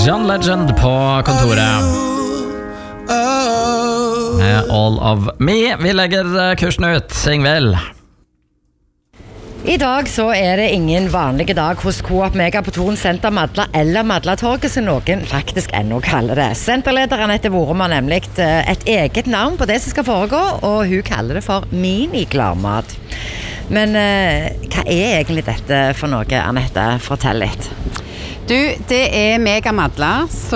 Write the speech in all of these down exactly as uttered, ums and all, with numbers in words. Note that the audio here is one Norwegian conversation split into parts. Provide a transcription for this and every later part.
John Legend på kontoret med All of Me. Vi legger kursen ut, Ingvild. I dag så er det ingen vanlige dag hos Coop Mega på Thon Senter Madla eller Madlatorget, som noen faktisk ennå kaller det. Senterlederen etter Vorum har nemlig et eget navn på det som skal foregå, og hun kaller det for mini-gladmat. Men eh, hva er egentlig dette for noe, Annette? Fortell litt. Du, det er Mega Madla, så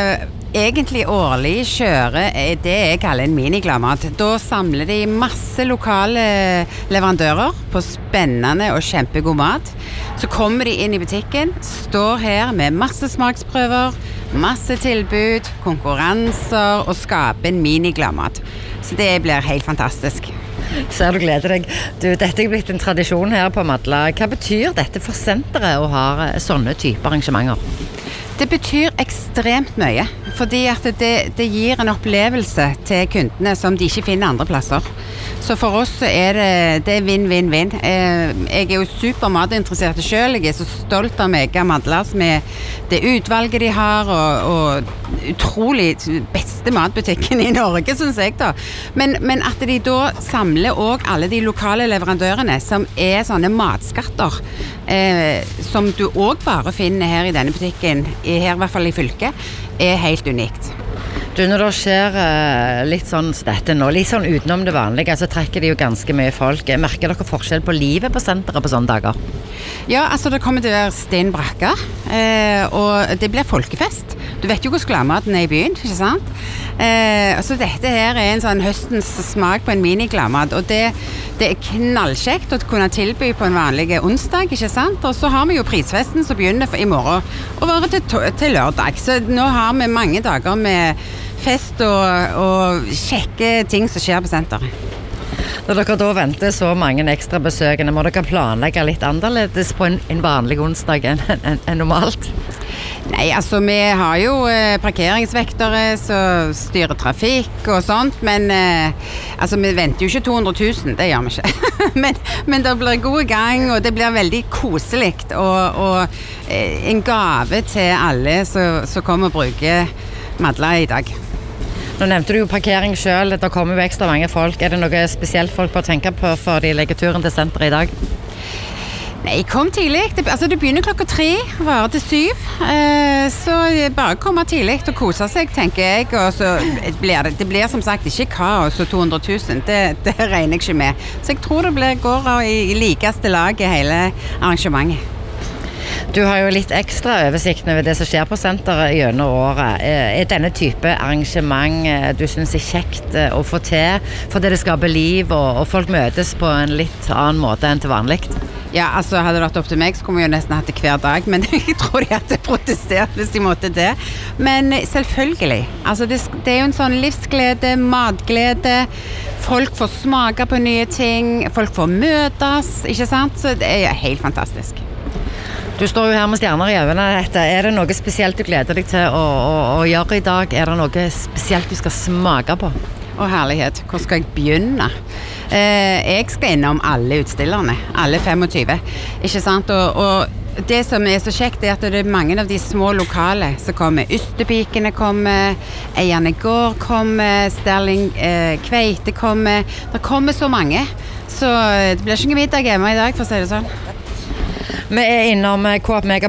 egentlig årlig kjører det jeg kaller en mini-gladmat. Da samler de masse lokale leverandører på spennende og kjempegod mat. Så kommer de inn i butikken, står her med masse smaksprøver, masse tilbud, konkurranser og skaper en mini-gladmat. Så det blir helt fantastisk. Ser du gleder deg. Du, dette er blitt en tradisjon her på Madla. Hva betyr dette for senteret å ha sånne typer arrangementer? Det betyr ekstremt mye, fordi at det, det gir en opplevelse til kundene som de ikke finner andre plasser. Så for oss er det, det er vinn-vinn-vinn. Jeg er jo supermatinteressert selv. Jeg er så stolt av Mega Madla, som er det utvalget de har, og, og utrolig beste matbutikken i Norge, synes jeg da. Men, men at de da samler også alle de lokale leverandørene, som er sånne matskatter, eh, som du også bare finner her i denne butikken, her i hvert fall i fylket, er helt unikt. Du, når det skjer uh, litt sånn som dette nå, litt sånn utenom det vanlige, så trekker de jo ganske mye folk. Merker dere forskjell på livet på senteret på sånne dager? Ja, altså det kommer til å være Sten Brakka, eh, og det blir folkefest. Du vet jo hvor gladmaten er i byen, ikke sant? Eh, så dette her er en sånn høstens smak på en mini-gladmat, og det, det er knallkjekt å kunne tilby på en vanlig onsdag, ikke sant? Og så har vi jo prisfesten som begynner i morgen, og varer til, til lørdag. Så nå har vi mange dager med fest og, og kjekke ting som skjer på senteret. Når dere da venter så mange ekstra besøkende, må dere planlegge litt annerledes på en, en vanlig onsdag enn en, en normalt? Nei, altså vi har jo eh, parkeringsvektere som styrer trafikk og sånt, men eh, altså vi venter jo ikke to hundre tusen, det gjør vi ikke. men, men det blir god gang, og det blir veldig koselikt, og, og eh, en gave til alle som kommer og bruker Madla i dag. Nå nevnte du jo parkering selv, det kommer jo ekstra mange folk. Er det noe spesielt folk på å tenke på for de legger turen til senteret i dag? Nei, kom tidlig. Det, altså, det begynner klokka tre, varer til syv. Eh, så bare komme tidlig og kose seg, tenker jeg. Og så blir det, det blir som sagt ikke kaos og to hundre tusen. Det, det regner jeg ikke med. Så jeg tror det blir, går i, i likeste lag i hele arrangementet. Du har jo litt ekstra oversikt over det som skjer på senteret gjennom året. Er denne type arrangement du synes er kjekt å få til, fordi det skaper liv og, og folk møtes på en litt annen måte enn til vanlig? Ja, altså hadde det vært opp til meg, så kunne vi jo nesten hatt det hver dag, men jeg tror de hadde protestert hvis de måtte det. Men selvfølgelig, altså det, det er jo en sånn livsglede, matglede, folk får smake på nye ting, folk får møtes, ikke sant? Så det er helt fantastisk. Du står jo her med stjerner i øynene. Er det noe spesielt du gleder deg til å, å, å gjøre i dag? Er det noe spesielt du skal smake på? Å herlighet, hvor skal jeg begynne? Eh, jeg skal innom alle utstillerne, alle tjuefem, ikke sant? Og, og det som er så kjekt er at det er mange av de små lokale som kommer. Ystepikene kommer, Eierne Gård kommer, Sterling eh, Kveite kommer. Det kommer så mange, så det blir ikke middag hjemme i dag, for å si det sånn. Vi er innom Coop Mega